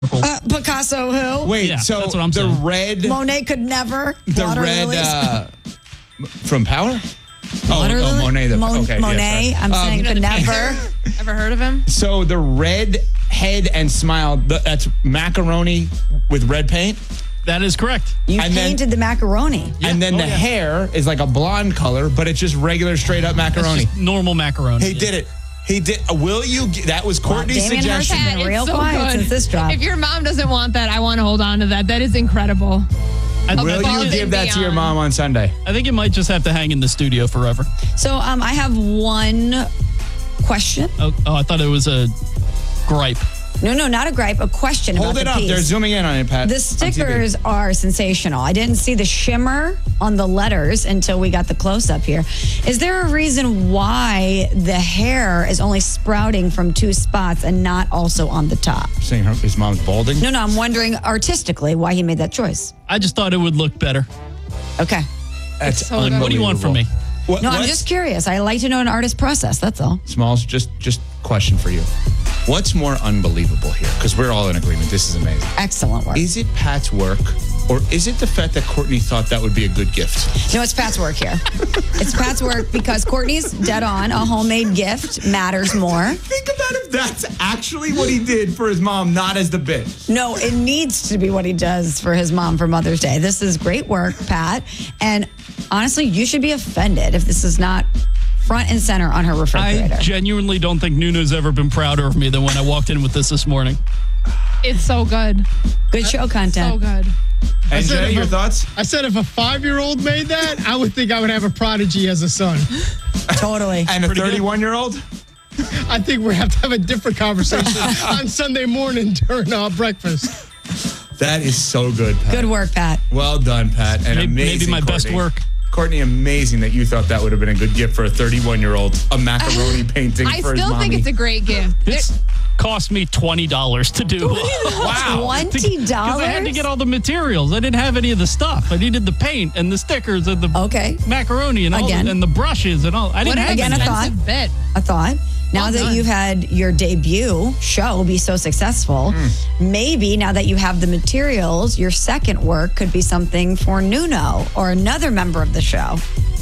Picasso who? Wait, Yeah, so that's what I'm the saying. red, Monet could never. the Water red lilies. from Power? Water Oh, lily? Monet. Monet, yes, I'm saying could never. Ever heard of him? so the red head and smile, that's macaroni with red paint? That is correct. You And then- painted the macaroni. And then the hair is like a blonde color, but it's just regular straight up It's macaroni. just normal macaroni. He did it. He did. Will you? That was Courtney's Damien Hirst suggestion. has been real It's so quiet good. since this dropped. If your mom doesn't want that, I want to hold on to that. That is incredible. Will Above you give and that to your beyond. mom on Sunday? I think it might just have to hang in the studio forever. So I have one question. Oh, I thought it was a gripe. No, not a gripe. A question Hold about it the up. piece. They're zooming in on it, Pat. The on TV. stickers are sensational. I didn't see the shimmer on the letters until we got the close-up here. Is there a reason why the hair is only sprouting from two spots and not also on the top? Saying his mom's balding. No, I'm wondering artistically why he made that choice. I just thought it would look better. Okay. That's so good. unbelievable. What do you want from me? What, No, I'm what's- just curious. I like to know an artist process. That's all. Smalls. Just question for you. What's more unbelievable here? Because we're all in agreement. This is amazing. Excellent work. Is it Pat's work, or is it the fact that Courtney thought that would be a good gift? No, it's Pat's work here. It's Pat's work because Courtney's dead on. A homemade gift matters more. Think about if that's actually what he did for his mom, not as the bit. No, it needs to be what he does for his mom for Mother's Day. This is great work, Pat. And honestly, you should be offended if this is not front and center on her refrigerator. I genuinely don't think Nuno's ever been prouder of me than when I walked in with this morning. It's so good. Good show content. So good. And said Jay, if your a- thoughts? I said if a 5-year-old made that, I would think I would have a prodigy as a son. Totally. And a Pretty good. 31-year-old? I think we have to have a different conversation on Sunday morning during breakfast. That is so good, Pat. Good work, Pat. Well done, Pat. And Maybe amazing, my best Courtney. work. Courtney, amazing that you thought that would have been a good gift for a 31-year-old, a macaroni painting I for his still mommy. think it's a great gift. This cost me $20 to do. Wow. $20? Because I had to get all the materials. I didn't have any of the stuff. I needed the paint and the stickers and the Okay. macaroni and all Again. and the brushes and all. I What didn't an have Again, any. a thought. expensive bit. A thought. Now Well that done. you've had your debut show be so successful, maybe now that you have the materials, your second work could be something for Nuno or another member of the show.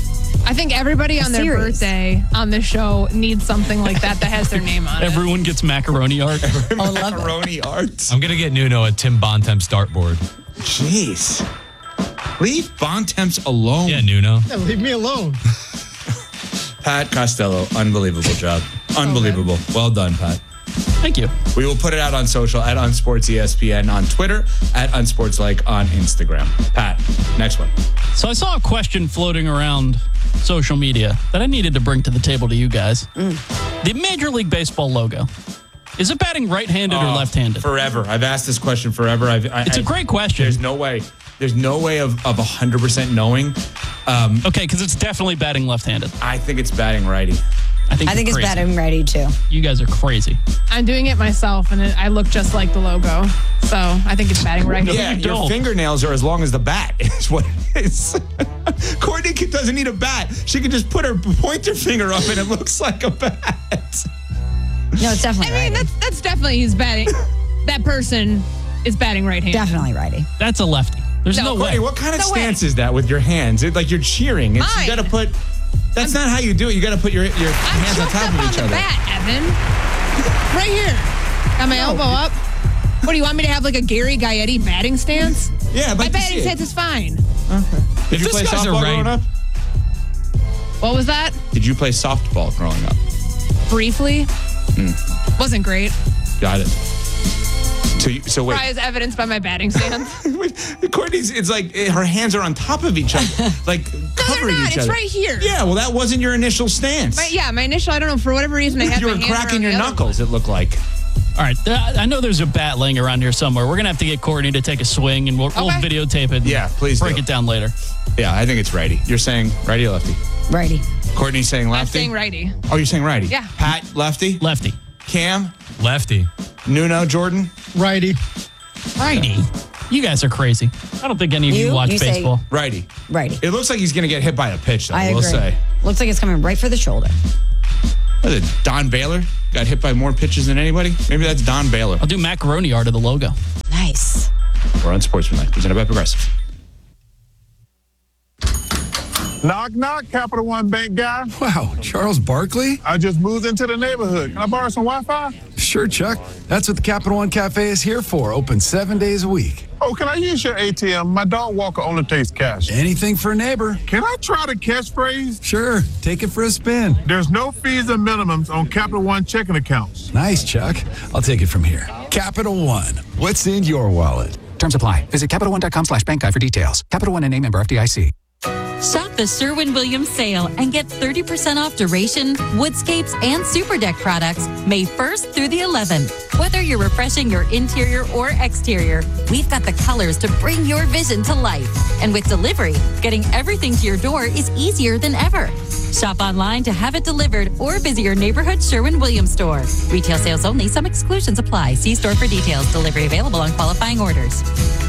I think everybody on their series. birthday on this show needs something like that has their name on it. Everyone gets macaroni art. I love it. Macaroni arts. I'm going to get Nuno a Tim Bontemps dartboard. Jeez. Leave Bontemps alone. Yeah, Nuno. Yeah, leave me alone. Pat Costello, unbelievable job. Unbelievable. Well done, Pat. Thank you. We will put it out on social at UnsportsESPN on Twitter, at UnsportsLike on Instagram. Pat, next one. So I saw a question floating around social media that I needed to bring to the table to you guys. The Major League Baseball logo. Is it batting right-handed or left-handed? Forever. I've asked this question forever. It's a great question. There's no way. There's no way of 100% knowing. Okay, because it's definitely batting left-handed. I think it's batting righty. I think you're it's crazy. batting ready too. You guys are crazy. I'm doing it myself, and I look just like the logo. So I think it's batting right. Yeah, you your don't. fingernails are as long as the bat is what it is. Courtney doesn't need a bat. She can just put her pointer finger up and it looks like a bat. No, it's definitely I mean, righty. that's definitely he's batting. That person is batting right hand. Definitely righty. That's a lefty. There's No, no way. Courtney, what kind of No way. stance is that with your hands? Like you're cheering. It's, you Mine. got to put. That's not how you do it. You got to put your I'm hands on choked top up of on each the other. bat, Evan. Right here. Got my elbow up. What do you want me to have, like a Gary Gaetti batting stance? Yeah, My but batting stance is fine. Did you If play these guys are softball right- growing up? What was that? Did you play softball growing up? Briefly. Wasn't great. Got it. So wait. Try as evidenced by my batting stance. Courtney's, it's like her hands are on top of each other, like No, they're covering not. each It's other. right here. Yeah, well, that wasn't your initial stance. My initial, I don't know, for whatever reason, I had You my were hand cracking around your the other knuckles, it looked like. All right. I know there's a bat laying around here somewhere. We're going to have to get Courtney to take a swing, and we'll Okay. videotape it. And Yeah, please break do. it down later. Yeah, I think it's righty. You're saying righty or lefty? Righty. Courtney's saying one. I'm lefty? saying righty. Oh, you're saying righty? Yeah. Pat, lefty? Lefty. Cam? Lefty. Nuno, Jordan? Righty. Righty. You guys are crazy. I don't think any of you You- watch you say- baseball. Righty. Righty. It looks like he's going to get hit by a pitch, though, I we'll agree. say. Looks like it's coming right for the shoulder. What is it, Don Baylor? got hit by more pitches than anybody? Maybe that's Don Baylor. I'll do macaroni art of the logo. Nice. We're on Sportsmanlike, presented by Progressive. Knock, knock, Capital One Bank guy. Wow, Charles Barkley? I just moved into the neighborhood. Can I borrow some Wi-Fi? Sure, Chuck. That's what the Capital One Cafe is here for. Open 7 days a week. Oh, can I use your ATM? My dog Walker only takes cash. Anything for a neighbor. Can I try the catchphrase? Sure, take it for a spin. There's no fees and minimums on Capital One checking accounts. Nice, Chuck. I'll take it from here. Capital One. What's in your wallet? Terms apply. Visit CapitalOne.com/bank guide for details. Capital One and a member FDIC. Shop the Sherwin-Williams sale and get 30% off Duration, Woodscapes, and Super Deck products May 1st through the 11th. Whether you're refreshing your interior or exterior, we've got the colors to bring your vision to life. And with delivery, getting everything to your door is easier than ever. Shop online to have it delivered or visit your neighborhood Sherwin-Williams store. Retail sales only. Some exclusions apply. See store for details. Delivery available on qualifying orders.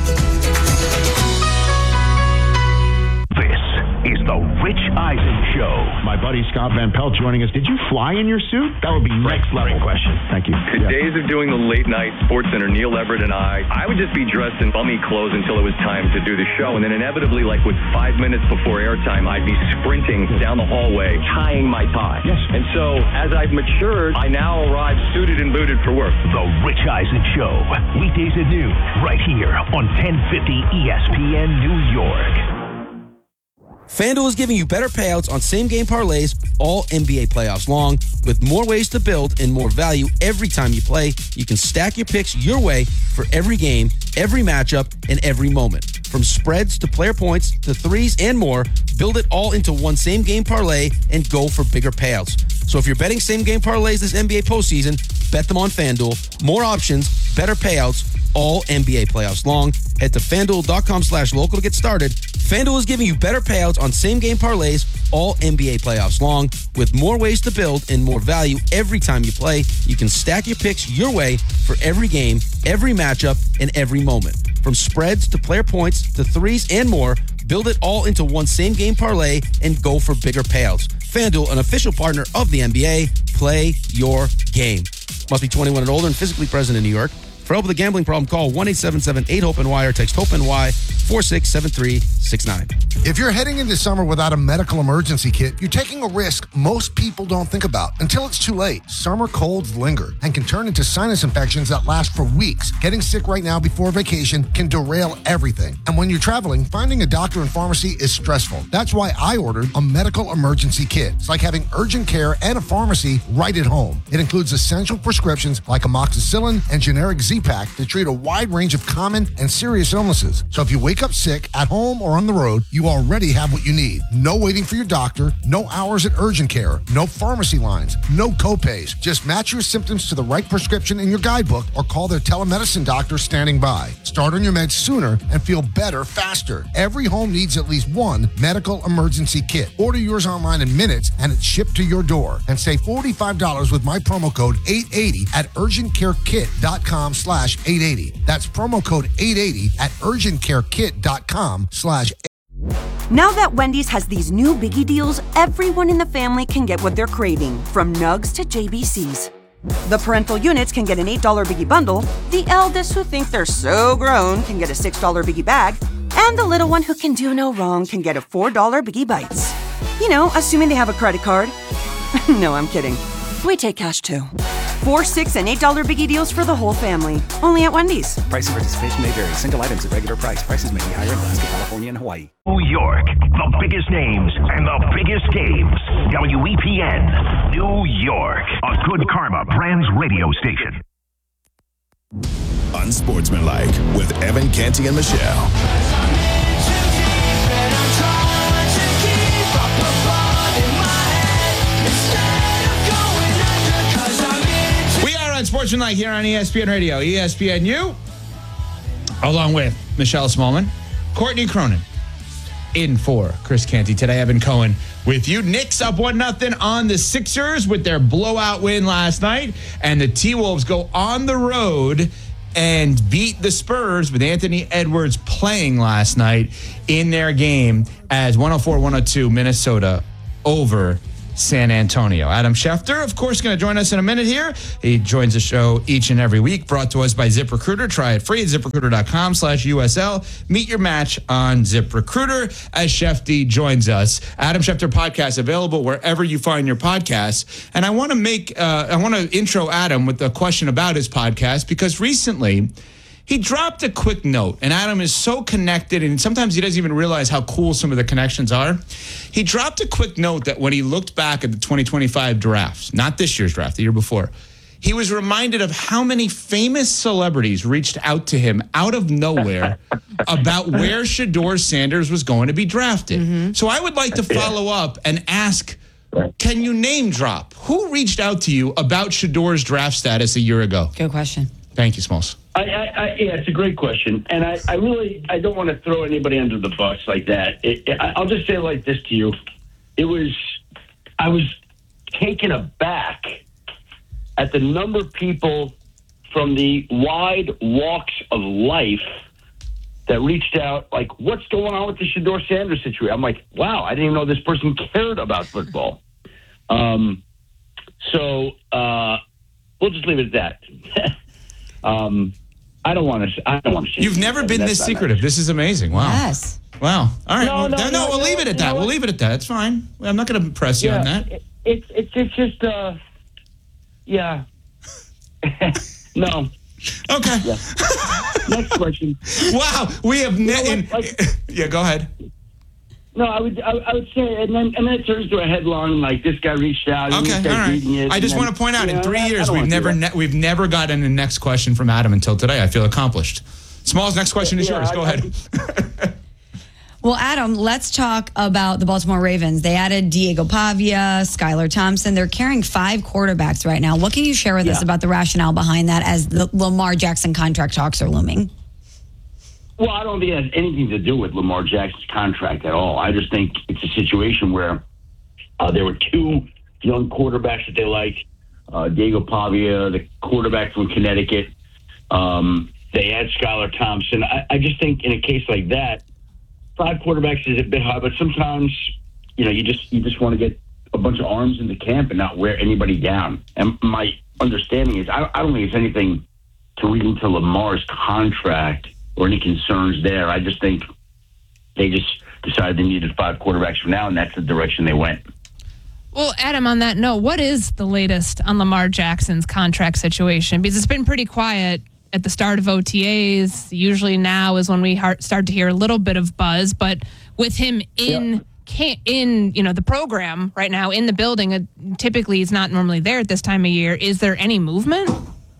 Is the Rich Eisen Show. My buddy Scott Van Pelt joining us. Did you fly in your suit? That would be next level. Great question. Thank you. The days of doing the late night Sports Center, Neil Everett and I would just be dressed in bummy clothes until it was time to do the show. And then inevitably, like with 5 minutes before airtime, I'd be sprinting down the hallway, tying my tie. Yes. And so as I've matured, I now arrive suited and booted for work. The Rich Eisen Show. Weekdays at noon, right here on 1050 ESPN New York. FanDuel is giving you better payouts on same-game parlays all NBA playoffs long. With more ways to build and more value every time you play, you can stack your picks your way for every game, every matchup, and every moment. From spreads to player points to threes and more, build it all into one same-game parlay and go for bigger payouts. So if you're betting same-game parlays this NBA postseason, bet them on FanDuel. More options, better payouts, all NBA playoffs long. Head to FanDuel.com/local to get started. FanDuel is giving you better payouts on same-game parlays all NBA playoffs long. With more ways to build and more value every time you play, you can stack your picks your way for every game, every matchup, and every moment. From spreads to player points to threes and more, build it all into one same-game parlay and go for bigger payouts. FanDuel, an official partner of the NBA. Play your game. Must be 21 and older and physically present in New York. For help with a gambling problem, call 1-877-8-HOPE-NY or text HOPE-NY 467369. If you're heading into summer without a medical emergency kit, you're taking a risk most people don't think about until it's too late. Summer colds linger and can turn into sinus infections that last for weeks. Getting sick right now before vacation can derail everything. And when you're traveling, finding a doctor and pharmacy is stressful. That's why I ordered a medical emergency kit. It's like having urgent care and a pharmacy right at home. It includes essential prescriptions like amoxicillin and generic Z-Pak to treat a wide range of common and serious illnesses. So if you wake up sick at home or on the road, you already have what you need. No waiting for your doctor, no hours at urgent care, no pharmacy lines, no copays. Just match your symptoms to the right prescription in your guidebook or call their telemedicine doctor standing by. Start on your meds sooner and feel better faster. Every home needs at least one medical emergency kit. Order yours online in minutes and it's shipped to your door. And save $45 with my promo code 880 at urgentcarekit.com/880. That's promo code 880 at urgentcarekit.com/880. Now that Wendy's has these new biggie deals, everyone in the family can get what they're craving, from nugs to JBCs. The parental units can get an $8 biggie bundle, the eldest who think they're so grown can get a $6 biggie bag, and the little one who can do no wrong can get a $4 biggie bites. You know, assuming they have a credit card. No, I'm kidding. We take cash too. 4, 6, and $8 biggie deals for the whole family. Only at Wendy's. Price and participation may vary. Single items at regular price. Prices may be higher in Alaska, California, and Hawaii. New York, the biggest names and the biggest games. WEPN, New York, a Good Karma Brands radio station. Unsportsmanlike with Evan Canty and Michelle. Sportsmanlike here on ESPN Radio, ESPNU, along with Michelle Smallman, Courtney Cronin, in for Chris Canty. Today, Evan Cohen with you. Knicks up 1-0 on the Sixers with their blowout win last night, and the T-Wolves go on the road and beat the Spurs with Anthony Edwards playing last night in their game as 104-102 Minnesota over San Antonio. Adam Schefter, of course, going to join us in a minute here. He joins the show each and every week, brought to us by ZipRecruiter. Try it free at ZipRecruiter.com/USL. Meet your match on ZipRecruiter as Schefty joins us. Adam Schefter Podcast available wherever you find your podcasts. And I want to intro Adam with a question about his podcast, because recently he dropped a quick note, and Adam is so connected, and sometimes he doesn't even realize how cool some of the connections are. He dropped a quick note that when he looked back at the 2025 drafts, not this year's draft, the year before, he was reminded of how many famous celebrities reached out to him out of nowhere about where Shedeur Sanders was going to be drafted. Mm-hmm. So I would like to follow up and ask, can you name drop? Who reached out to you about Shedeur's draft status a year ago? Good question. Thank you, Smalls. Yeah, it's a great question. And I don't want to throw anybody under the bus like that. I'll just say it like this to you. I was taken aback at the number of people from the wide walks of life that reached out, like, what's going on with the Shedeur Sanders situation? I'm like, wow, I didn't even know this person cared about football. So we'll just leave it at that. I don't want to. You've never been this secretive. This is amazing. Wow. Yes. Wow. All right. No, we'll leave it at that. We'll leave it at that. It's fine. I'm not going to press you on that. It's just yeah. No. Okay. Yeah. Next question. Wow. We have yeah. Go ahead. No, I would say, and then it turns to a headline like this guy reached out. Okay, all right. I just want to point out, in 3 years, we've never gotten the next question from Adam until today. I feel accomplished. Smalls, next question is yours. Go ahead. Well, Adam, let's talk about the Baltimore Ravens. They added Diego Pavia, Skylar Thompson. They're carrying 5 quarterbacks right now. What can you share with us about the rationale behind that as the Lamar Jackson contract talks are looming? Well, I don't think it has anything to do with Lamar Jackson's contract at all. I just think it's a situation where there were 2 young quarterbacks that they liked. Diego Pavia, the quarterback from Connecticut. They add Skylar Thompson. I just think in a case like that, 5 quarterbacks is a bit high, but sometimes, you just want to get a bunch of arms into camp and not wear anybody down. And my understanding is I don't think it's anything to read into Lamar's contract or any concerns there. I just think they just decided they needed 5 quarterbacks from now, and that's the direction they went. Well, Adam, on that note, what is the latest on Lamar Jackson's contract situation? Because it's been pretty quiet at the start of OTAs. Usually now is when we start to hear a little bit of buzz, but with him in the program right now, in the building, typically he's not normally there at this time of year. Is there any movement?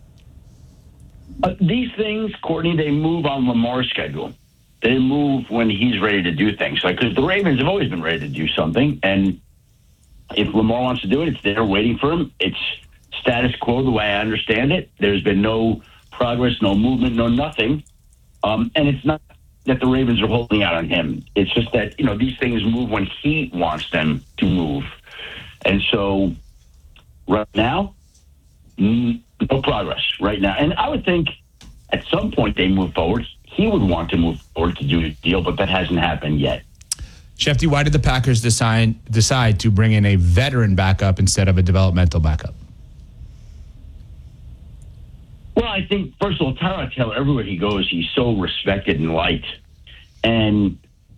These things, Courtney, they move on Lamar's schedule. They move when he's ready to do things. Because the Ravens have always been ready to do something, and if Lamar wants to do it, it's there waiting for him. It's status quo the way I understand it. There's been no progress, no movement, no nothing. And it's not that the Ravens are holding out on him. It's just that, these things move when he wants them to move. And so right now, no progress right now. And I would think at some point they move forward. He would want to move forward to do a deal, but that hasn't happened yet. Shefty, why did the Packers decide to bring in a veteran backup instead of a developmental backup? Well, I think, first of all, Tyrod Taylor, everywhere he goes, he's so respected and liked. And,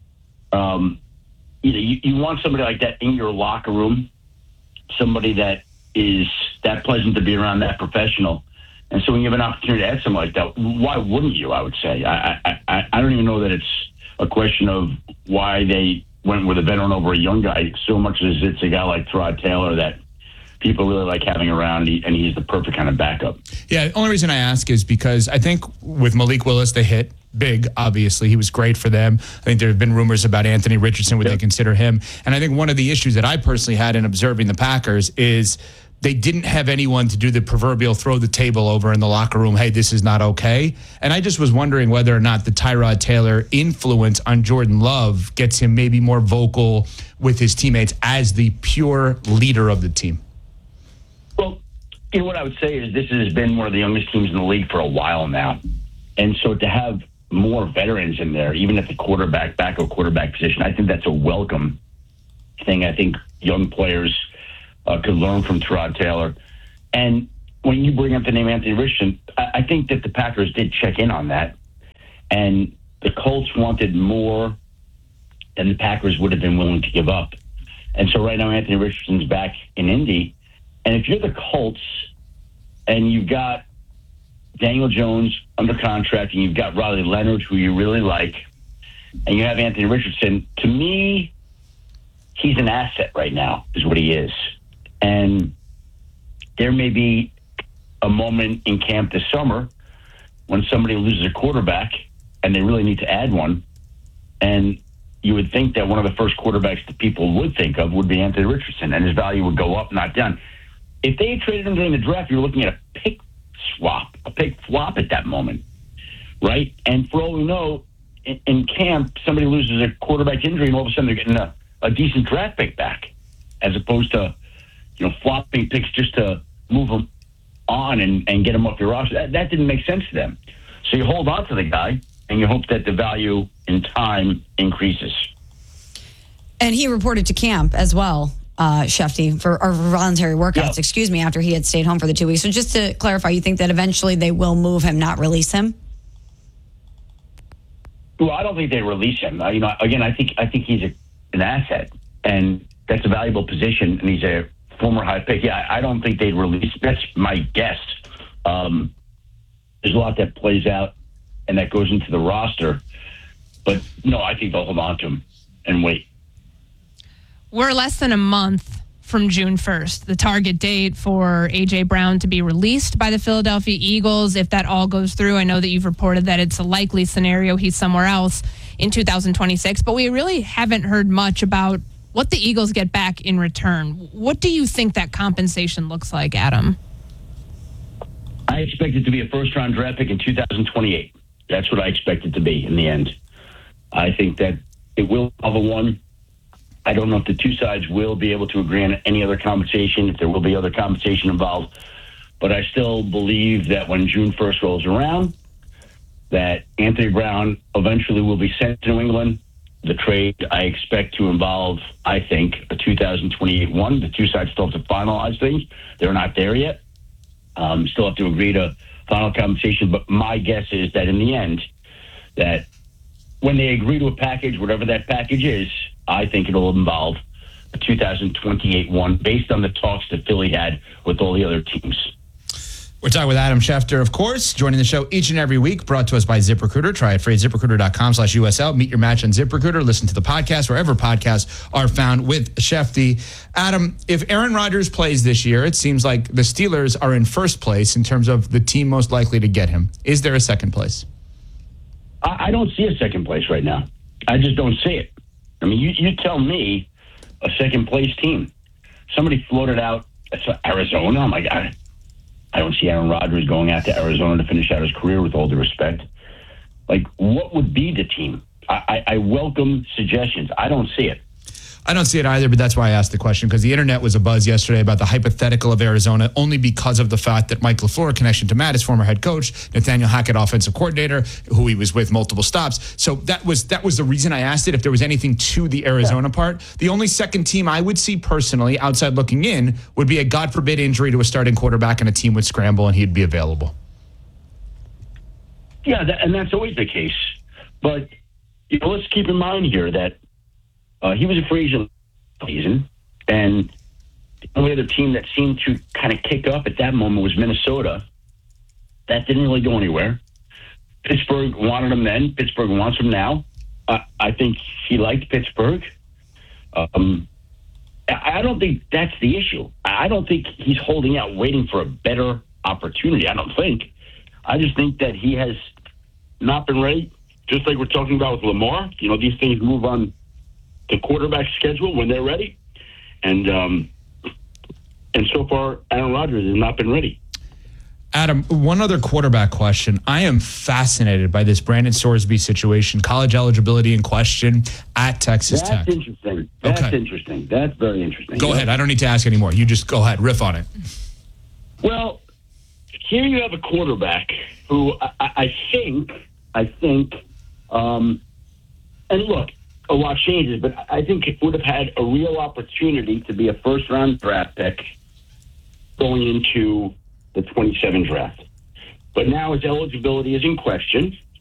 you want somebody like that in your locker room, somebody that is that pleasant to be around, that professional. And so when you have an opportunity to add something like that, why wouldn't you, I would say? I don't even know that it's a question of why they went with a veteran over a young guy so much as it's a guy like Tyrod Taylor that people really like having around, and he's the perfect kind of backup. Yeah, the only reason I ask is because I think with Malik Willis, they hit big, obviously. He was great for them. I think there have been rumors about Anthony Richardson. Would they consider him? And I think one of the issues that I personally had in observing the Packers is they didn't have anyone to do the proverbial throw the table over in the locker room, hey, this is not okay. And I just was wondering whether or not the Tyrod Taylor influence on Jordan Love gets him maybe more vocal with his teammates as the pure leader of the team. Well, what I would say is this has been one of the youngest teams in the league for a while now. And so to have more veterans in there, even at the backup quarterback position, I think that's a welcome thing. I think young players could learn from Tyrod Taylor. And when you bring up the name Anthony Richardson, I think that the Packers did check in on that. And the Colts wanted more than the Packers would have been willing to give up. And so right now Anthony Richardson's back in Indy. And if you're the Colts and you've got Daniel Jones under contract and you've got Riley Leonard, who you really like, and you have Anthony Richardson, to me, he's an asset right now, is what he is. And there may be a moment in camp this summer when somebody loses a quarterback and they really need to add one. And you would think that one of the first quarterbacks that people would think of would be Anthony Richardson, and his value would go up, not down. If they had traded him during the draft, you're looking at a pick flop at that moment, right? And for all we know, in camp, somebody loses a quarterback injury, and all of a sudden they're getting a decent draft pick back, as opposed to flopping picks just to move them on and get them off your roster. That didn't make sense to them. So you hold on to the guy, and you hope that the value in time increases. And he reported to camp as well, Shefty, for our voluntary workouts, after he had stayed home for the 2 weeks. So just to clarify, you think that eventually they will move him, not release him? Well, I don't think they release him. Again, I think he's an asset, and that's a valuable position, and he's a former high pick. Yeah, I don't think they'd release. That's my guess. There's a lot that plays out and that goes into the roster, but no, I think they'll hold on to him and wait. We're less than a month from June 1st, the target date for A.J. Brown to be released by the Philadelphia Eagles. If that all goes through, I know that you've reported that it's a likely scenario he's somewhere else in 2026, but we really haven't heard much about what the Eagles get back in return. What do you think that compensation looks like, Adam? I expect it to be a first-round draft pick in 2028. That's what I expect it to be in the end. I think that it will have a one. I don't know if the two sides will be able to agree on any other compensation, if there will be other compensation involved. But I still believe that when June 1st rolls around, that Anthony Brown eventually will be sent to New England. The trade I expect to involve, I think, a 2028 one. The two sides still have to finalize things. They're not there yet. Still have to agree to final compensation. But my guess is that in the end, that when they agree to a package, whatever that package is, I think it'll involve a 2028 one based on the talks that Philly had with all the other teams. We're talking with Adam Schefter, of course, joining the show each and every week, brought to us by ZipRecruiter. Try it free at ZipRecruiter.com/USL. Meet your match on ZipRecruiter. Listen to the podcast wherever podcasts are found with Shefty. Adam, if Aaron Rodgers plays this year, it seems like the Steelers are in first place in terms of the team most likely to get him. Is there a second place? I don't see a second place right now. I just don't see it. I mean, you tell me a second place team. Somebody floated out Arizona. Oh, my God. I don't see Aaron Rodgers going out to Arizona to finish out his career, with all due respect. Like, what would be the team? I welcome suggestions. I don't see it. I don't see it either, but that's why I asked the question, because the internet was abuzz yesterday about the hypothetical of Arizona, only because of the fact that Mike LaFleur, connection to Matt, his former head coach, Nathaniel Hackett, offensive coordinator, who he was with multiple stops. So that was the reason I asked it, if there was anything to the Arizona part. The only second team I would see personally, outside looking in, would be a God forbid injury to a starting quarterback and a team would scramble and he'd be available. Yeah, and that's always the case. But let's keep in mind here that he was a free agent season, and the only other team that seemed to kind of kick up at that moment was Minnesota. That didn't really go anywhere. Pittsburgh wanted him then. Pittsburgh wants him now. I think he liked Pittsburgh. I don't think that's the issue. I don't think he's holding out waiting for a better opportunity. I don't think. I just think that he has not been ready, just like we're talking about with Lamar. These things move on the quarterback schedule when they're ready. And so far, Aaron Rodgers has not been ready. Adam, one other quarterback question. I am fascinated by this Brandon Sorsby situation, college eligibility in question at Texas Tech. That's interesting. That's interesting. That's very interesting. Go ahead. I don't need to ask anymore. You just go ahead. Riff on it. Well, here you have a quarterback who I think, and look, a lot changes, but I think it would have had a real opportunity to be a first-round draft pick going into the 27 draft. But now his eligibility is in question.